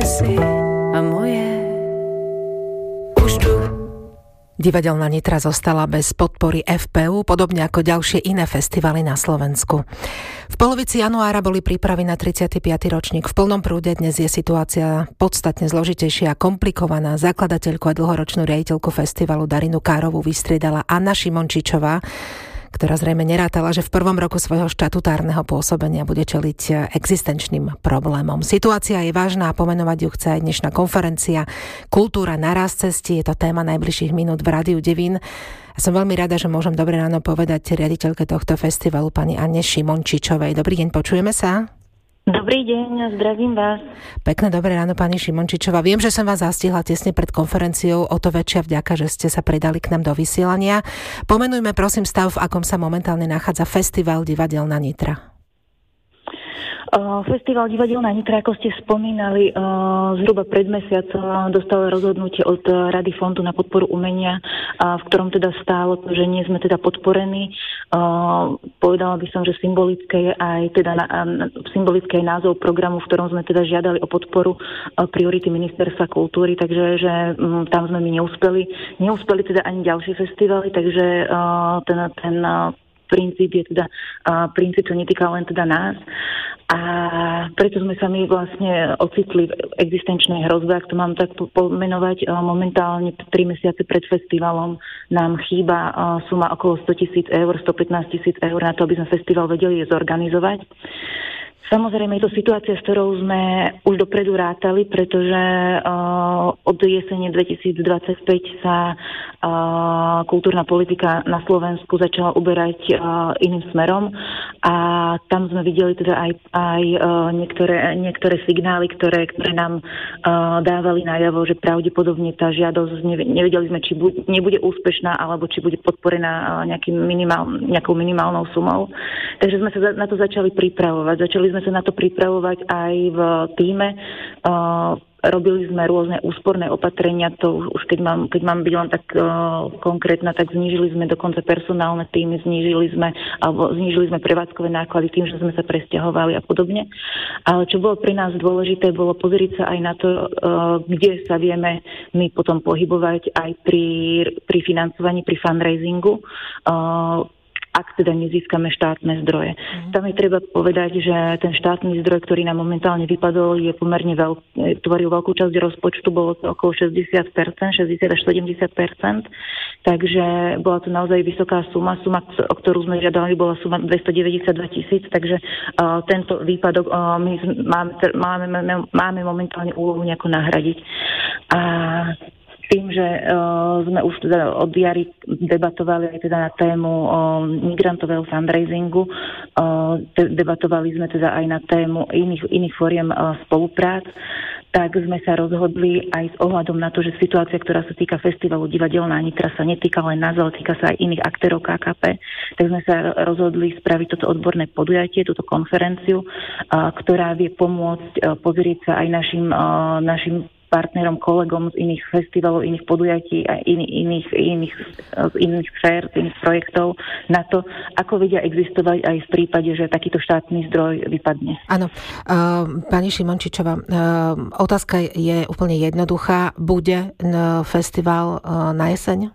vlasy a moje už tu. Divadelná Nitra zostala bez podpory FPU, podobne ako ďalšie iné festivaly na Slovensku. V polovici januára boli prípravy na 35. ročník v plnom prúde. Dnes je situácia podstatne zložitejšia a komplikovaná. Zakladateľku a dlhoročnú riaditeľku festivalu Darinu Károvú vystriedala Anna Šimončičová, ktorá zrejme nerátala, že v prvom roku svojho štatutárneho pôsobenia bude čeliť existenčným problémom. Situácia je vážna a pomenovať ju chce aj dnešná konferencia Kultúra naraz cestí. Je to téma najbližších minút v Rádiu Devín. Som veľmi rada, že môžem dobré ráno povedať riaditeľke tohto festivalu, pani Anne Šimončičovej. Dobrý deň, počujeme sa? Dobrý deň, zdravím vás. Pekné dobré ráno, pani Šimončičová. Viem, že som vás zastihla tesne pred konferenciou, o to väčšia vďaka, že ste sa pridali k nám do vysielania. Pomenujme prosím stav, v akom sa momentálne nachádza Festival Divadelná Nitra. Festival Divadelná Nitra, ako ste spomínali, zhruba pred mesiacom dostal rozhodnutie od Rady fondu na podporu umenia, v ktorom teda stálo to, že nie sme teda podporení. Povedala by som, že symbolické je názov programu, v ktorom sme teda žiadali o podporu priority Ministerstva kultúry, takže tam sme my neúspeli. Neúspeli teda ani ďalšie festivaly, takže ten princíp je teda, princíp sa netýka len teda nás. A preto sme sa my vlastne ocitli v existenčnej hrozbe, ak to mám tak pomenovať. Momentálne 3 mesiace pred festivalom nám chýba suma okolo 100 000 eur, 115 000 eur na to, aby sme festival vedeli zorganizovať. Samozrejme je to situácia, s ktorou sme už dopredu rátali, pretože od jesene 2025 sa kultúrna politika na Slovensku začala uberať iným smerom a tam sme videli teda aj niektoré signály, ktoré nám dávali najavo, že pravdepodobne tá žiadosť, nevedeli sme, či nebude úspešná, alebo či bude podporená nejakou minimálnou sumou. Takže sme sa na to začali pripravovať. Začali sme sa na to pripravovať aj v tíme. Robili sme rôzne úsporné opatrenia, to už keď mám byť len tak konkrétna, tak znížili sme dokonca personálne týmy, znížili sme prevádzkové náklady tým, že sme sa presťahovali a podobne. Ale čo bolo pre nás dôležité, bolo pozrieť sa aj na to, kde sa vieme my potom pohybovať aj pri financovaní, pri fundraisingu, ak teda nezískame štátne zdroje. Tam je treba povedať, že ten štátny zdroj, ktorý nám momentálne vypadol, je pomerne tvoril veľkú časť rozpočtu, bolo to okolo 60%, 60 až 70%, takže bola to naozaj vysoká suma, o ktorú sme žiadali, bola suma 292 000, takže tento výpadok my máme momentálne úlohu nejako nahradiť. A tým, že sme už teda od jary debatovali aj teda na tému migrantového fundraisingu, debatovali sme teda aj na tému iných fóriem spoluprác, tak sme sa rozhodli aj s ohľadom na to, že situácia, ktorá sa týka festivalu Divadelná Nitra, sa netýka len nás, ale týka sa aj iných aktérov KKP, tak sme sa rozhodli spraviť toto odborné podujatie, túto konferenciu, ktorá vie pomôcť pozrieť sa aj našim partnerom, kolegom z iných festivalov, iných podujatí a iných sfér, iných projektov na to, ako vedia existovať aj v prípade, že takýto štátny zdroj vypadne. Áno. Pani Šimončičová, otázka je úplne jednoduchá. Bude festival na jeseň?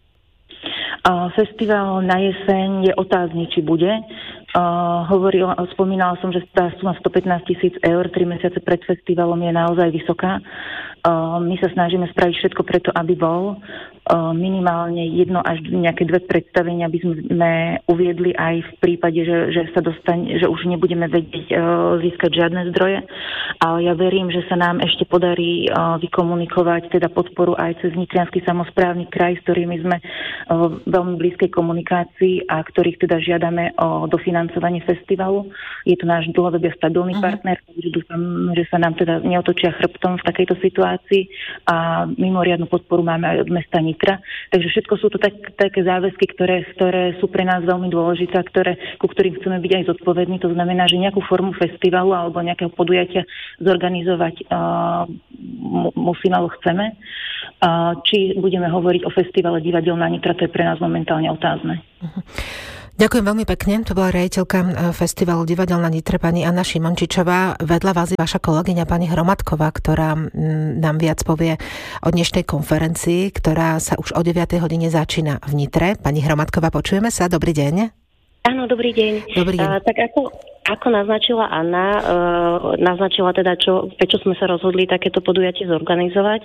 Festival na jeseň je otázny, či bude. Spomínala som, že tá suma 115 000 eur 3 mesiace pred festivalom je naozaj vysoká. My sa snažíme spraviť všetko preto, aby bol. Minimálne 1 až nejaké 2 predstavenia by sme uviedli aj v prípade, že už nebudeme vedieť získať žiadne zdroje. Ale ja verím, že sa nám ešte podarí vykomunikovať teda podporu aj cez Nitriansky samosprávny kraj, s ktorými sme v veľmi blízkej komunikácii a ktorých teda žiadame o dofinancovanie festivalu. Je to náš dlhodobý a stabilný partner, takže dúfam, že sa nám teda neotočia chrbtom v takejto situácii a mimoriadnu podporu máme aj od mesta Nitra. Takže všetko sú to také záväzky, ktoré sú pre nás veľmi dôležité a ku ktorým chceme byť aj zodpovední. To znamená, že nejakú formu festivalu alebo nejakého podujatia zorganizovať musíme alebo chceme. Či budeme hovoriť o festivale Divadelná Nitra, to je pre nás momentálne otázne. Ďakujem veľmi pekne. To bola riaditeľka festivalu Divadelná Nitra pani Anna Šimončičová. Vedľa vás je vaša kolegyňa pani Hromadková, ktorá nám viac povie o dnešnej konferencii, ktorá sa už o 9:00 hodine začína v Nitre. Pani Hromadková, počujeme sa? Dobrý deň. Áno, dobrý deň. Dobrý deň. Tak ako naznačila Anna, naznačila teda, prečo sme sa rozhodli takéto podujatie zorganizovať.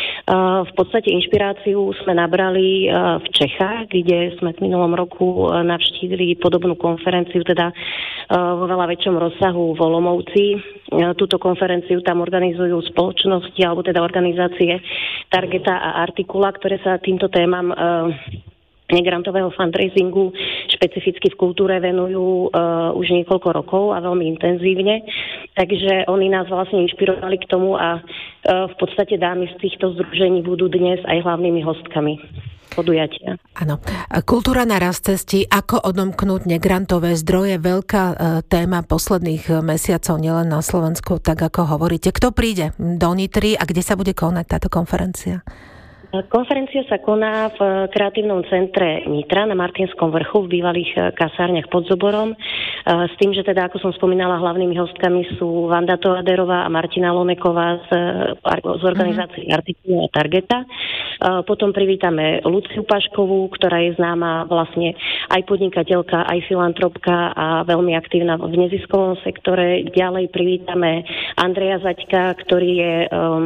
V podstate inšpiráciu sme nabrali v Čechách, kde sme v minulom roku navštívili podobnú konferenciu, teda vo veľa väčšom rozsahu v Olomouci. Túto konferenciu tam organizujú spoločnosti, alebo teda organizácie Targeta a Artikula, ktoré sa týmto témam negrantového fundraisingu špecificky v kultúre venujú už niekoľko rokov a veľmi intenzívne. Takže oni nás vlastne inšpirovali k tomu a v podstate dámy z týchto združení budú dnes aj hlavnými hostkami podujatia. Áno. Kultúra na rast cestí, ako odomknúť negrantové zdroje, veľká téma posledných mesiacov nielen na Slovensku, tak ako hovoríte. Kto príde do Nitry a kde sa bude konať táto konferencia? Konferencia sa koná v kreatívnom centre Nitra na Martinskom vrchu v bývalých kasárniach pod Zoborom. S tým, že teda, ako som spomínala, hlavnými hostkami sú Vanda Toaderová a Martina Loneková z organizácie Artikula a Targeta. Potom privítame Luciu Paškovú, ktorá je známa vlastne aj podnikateľka, aj filantropka a veľmi aktívna v neziskovom sektore. Ďalej privítame Andreja Zaďka, ktorý je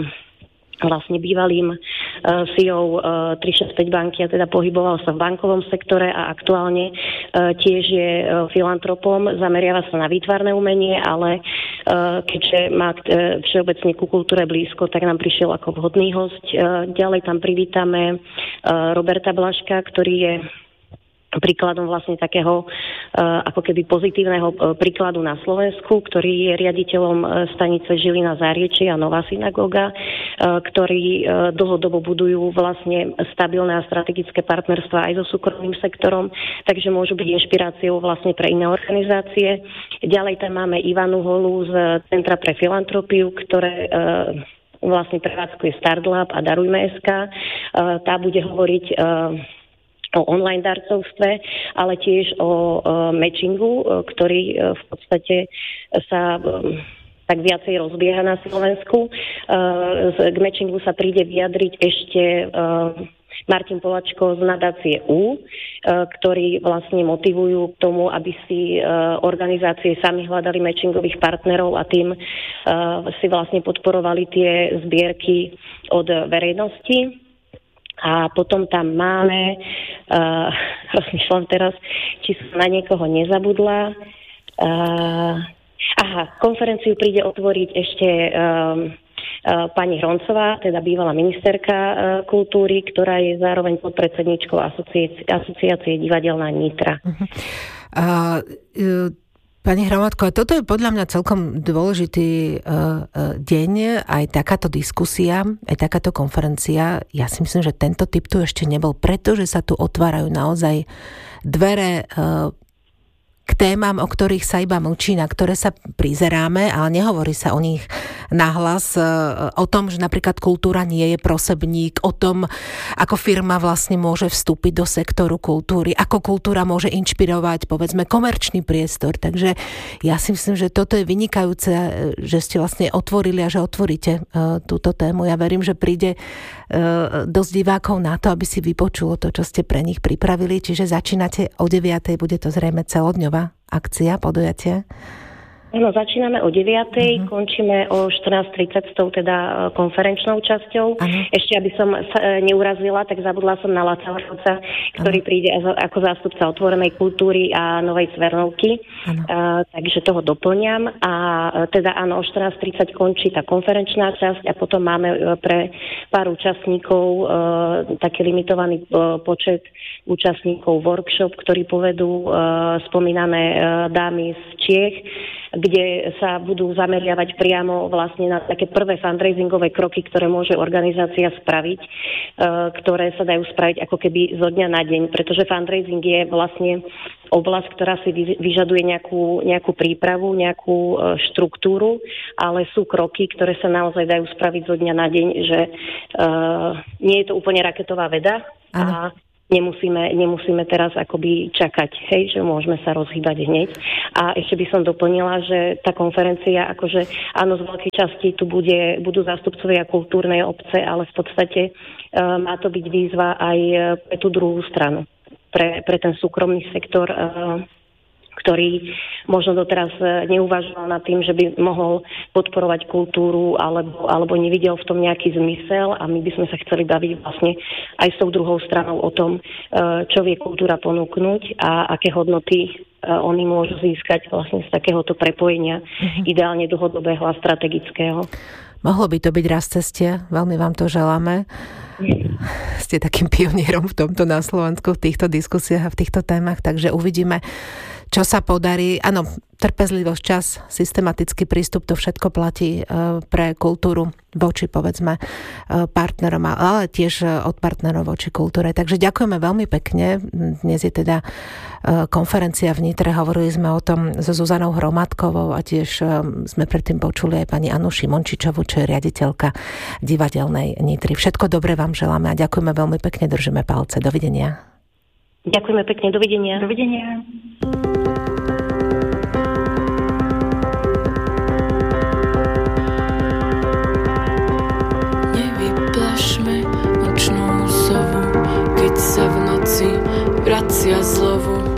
vlastne bývalým CEO 365 banky a teda pohyboval sa v bankovom sektore a aktuálne tiež je filantropom, zameriava sa na výtvarné umenie, ale keďže má všeobecne ku kultúre blízko, tak nám prišiel ako vhodný hosť. Ďalej tam privítame Roberta Blaška, ktorý je príkladom vlastne takého ako keby pozitívneho príkladu na Slovensku, ktorý je riaditeľom stanice Žilina Záriečie a Nová synagóga, ktorí dlhodobo budujú vlastne stabilné a strategické partnerstvá aj so súkromným sektorom, takže môžu byť inšpiráciou vlastne pre iné organizácie. Ďalej tam máme Ivanu Holu z Centra pre filantropiu, ktoré vlastne prevádzkuje Startlab a Darujme.sk. Tá bude hovoriť o online darcovstve, ale tiež o matchingu, ktorý v podstate sa tak viacej rozbieha na Slovensku. K matchingu sa príde vyjadriť ešte Martin Polačko z nadácie U, ktorí vlastne motivujú k tomu, aby si organizácie sami hľadali matchingových partnerov a tým si vlastne podporovali tie zbierky od verejnosti. A potom tam máme, rozmýšľam teraz, či som na niekoho nezabudla. Konferenciu príde otvoriť ešte pani Hroncová, teda bývalá ministerka kultúry, ktorá je zároveň podpredsedníčkou asociácie Divadelná Nitra. Pani Hromadková, toto je podľa mňa celkom dôležitý deň, aj takáto diskusia, aj takáto konferencia. Ja si myslím, že tento typ tu ešte nebol, pretože sa tu otvárajú naozaj dvere k témam, o ktorých sa iba mlčí, na ktoré sa prizeráme, ale nehovorí sa o nich nahlas, o tom, že napríklad kultúra nie je prosebník, o tom, ako firma vlastne môže vstúpiť do sektoru kultúry, ako kultúra môže inšpirovať, povedzme, komerčný priestor. Takže ja si myslím, že toto je vynikajúce, že ste vlastne otvorili a že otvoríte túto tému. Ja verím, že príde dosť divákov na to, aby si vypočulo to, čo ste pre nich pripravili. Čiže začínate o 9:00, bude to zrejme celodňová akcia, podujatie? No, začíname o 9:00, končíme o 14:30 s tou teda konferenčnou časťou. Ešte, aby som sa neurazila, tak zabudla som na Laca Horkovca, ktorý príde ako zástupca otvorenej kultúry a Novej Cvernovky. Takže toho doplňam. A teda áno, o 14:30 končí tá konferenčná časť a potom máme pre pár účastníkov taký limitovaný počet účastníkov workshop, ktorý povedú spomínané dámy z Čiech, kde sa budú zameriavať priamo vlastne na také prvé fundraisingové kroky, ktoré môže organizácia spraviť, ktoré sa dajú spraviť ako keby zo dňa na deň, pretože fundraising je vlastne oblasť, ktorá si vyžaduje nejakú prípravu, nejakú štruktúru, ale sú kroky, ktoré sa naozaj dajú spraviť zo dňa na deň, že nie je to úplne raketová veda. A nemusíme teraz akoby čakať, hej, že môžeme sa rozhýbať hneď. A ešte by som doplnila, že tá konferencia, akože áno, z veľkej časti tu budú zástupcovia kultúrnej obce, ale v podstate má to byť výzva aj pre tú druhú stranu, pre ten súkromný sektor, ktorý možno doteraz neuvažoval nad tým, že by mohol podporovať kultúru alebo nevidel v tom nejaký zmysel, a my by sme sa chceli baviť vlastne aj s tou druhou stranou o tom, čo vie kultúra ponúknuť a aké hodnoty oni môžu získať vlastne z takéhoto prepojenia, ideálne dlhodobého a strategického. Mohlo by to byť raz ceste, veľmi vám to želáme. Ste takým pionierom v tomto na Slovensku, v týchto diskusiách a v týchto témach, takže uvidíme, čo sa podarí. Áno, trpezlivosť, čas, systematický prístup, to všetko platí pre kultúru voči, povedzme, partnerom, ale tiež od partnerov voči kultúre. Takže ďakujeme veľmi pekne. Dnes je teda konferencia v Nitre, hovorili sme o tom so Zuzanou Hromadkovou a tiež sme predtým počuli aj pani Annu Šimončičovú, čo je riaditeľka divadelnej Nitry. Všetko dobré vám želáme a ďakujeme veľmi pekne, držíme palce. Dovidenia. Ďakujeme pekne, dovidenia. Dovidenia. Nevyplašme nočnú sovu, keď sa v noci vracia zlovu.